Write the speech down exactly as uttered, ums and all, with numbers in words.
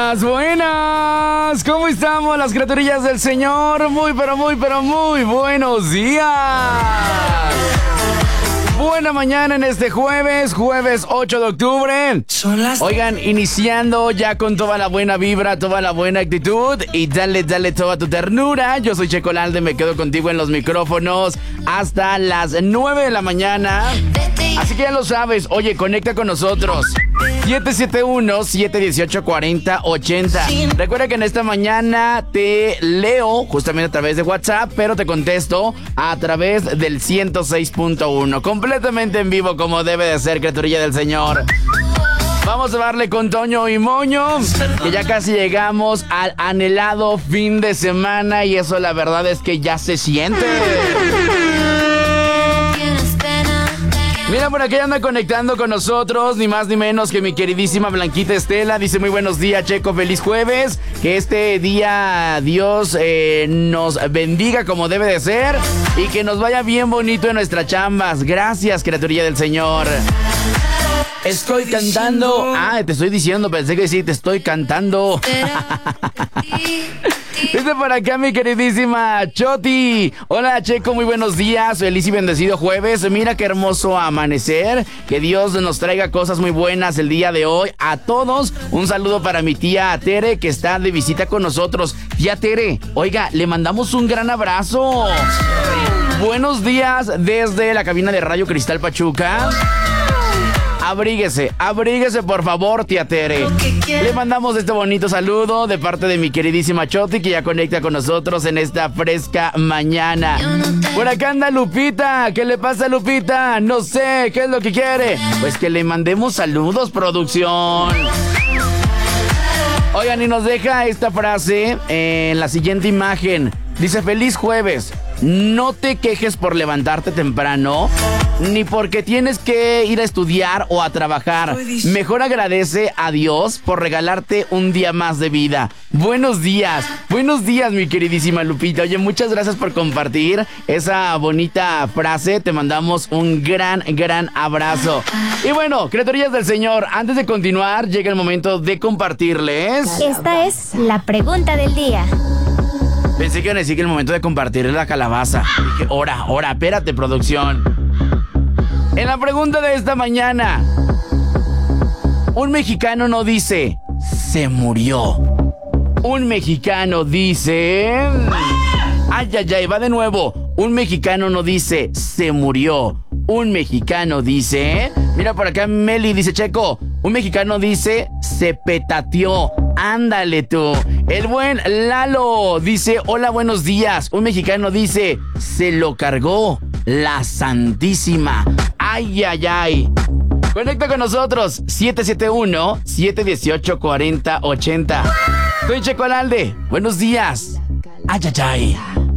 Buenas, buenas. ¿Cómo estamos las criaturillas del Señor? Muy, pero muy, pero muy buenos días. Buena mañana en este jueves, jueves ocho de octubre. Oigan, iniciando ya con toda la buena vibra, toda la buena actitud y dale, dale toda tu ternura. Yo soy Checo Lalde, me quedo contigo en los micrófonos hasta las nueve de la mañana. Así que ya lo sabes, oye, conecta con nosotros. siete siete uno, siete uno ocho, cuatro cero ocho cero. Recuerda que en esta mañana te leo justamente a través de WhatsApp, pero te contesto a través del ciento seis punto uno. Completamente en vivo como debe de ser, criaturilla del Señor. Vamos a darle con Toño y Moño, que ya casi llegamos al anhelado fin de semana y eso la verdad es que ya se siente. Mira, por aquí anda conectando con nosotros, ni más ni menos que mi queridísima Blanquita Estela. Dice muy buenos días, Checo, feliz jueves. Que este día Dios eh, nos bendiga como debe de ser y que nos vaya bien bonito en nuestras chambas. Gracias, criaturilla del Señor. Estoy cantando. Ah, te estoy diciendo, pensé que sí, te estoy cantando. Dice por acá mi queridísima Choti. Hola, Checo, muy buenos días. Feliz y bendecido jueves. Mira qué hermoso amanecer. Que Dios nos traiga cosas muy buenas el día de hoy. A todos, un saludo para mi tía Tere, que está de visita con nosotros. Tía Tere, oiga, le mandamos un gran abrazo. Buenos días desde la cabina de Radio Cristal Pachuca. Abríguese, abríguese por favor, tía Tere. Le mandamos este bonito saludo de parte de mi queridísima Choti, que ya conecta con nosotros en esta fresca mañana. Por acá anda Lupita. ¿Qué le pasa a Lupita? No sé, ¿qué es lo que quiere? Pues que le mandemos saludos, producción. Oigan, y nos deja esta frase en la siguiente imagen. Dice, feliz jueves. No te quejes por levantarte temprano, ni porque tienes que ir a estudiar o a trabajar. Mejor agradece a Dios por regalarte un día más de vida. Buenos días, buenos días, mi queridísima Lupita. Oye, muchas gracias por compartir esa bonita frase. Te mandamos un gran, gran abrazo. Y bueno, criaturillas del Señor, antes de continuar, llega el momento de compartirles. Esta es la pregunta del día. Pensé que iban a decir que el momento de compartir la calabaza. Dije, ora, ora, espérate, producción. En la pregunta de esta mañana, un mexicano no dice, se murió. Un mexicano dice... Ay, ay, ay, va de nuevo. Un mexicano no dice, se murió. Un mexicano dice... Mira por acá Meli dice, Checo, un mexicano dice, se petateó. Ándale tú. El buen Lalo dice, hola, buenos días. Un mexicano dice, se lo cargó la Santísima. Ay, ay, ay. Conecta con nosotros, siete siete uno, siete uno ocho, cuatro cero ocho cero. Soy Checo Lalde. Buenos días. Ay, ay, ay.